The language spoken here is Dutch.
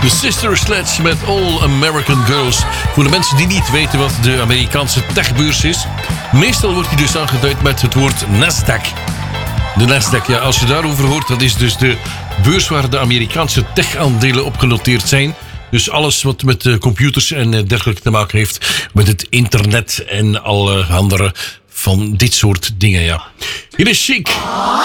De Sister Sledge met All American Girls. Voor de mensen die niet weten wat de Amerikaanse techbeurs is. Meestal wordt die dus aangeduid met het woord Nasdaq. De Nasdaq, ja, als je daarover hoort, dat is dus de beurs waar de Amerikaanse tech-aandelen op genoteerd zijn. Dus alles wat met computers en dergelijke te maken heeft. Met het internet en alle andere van dit soort dingen, ja. Hier is Chic.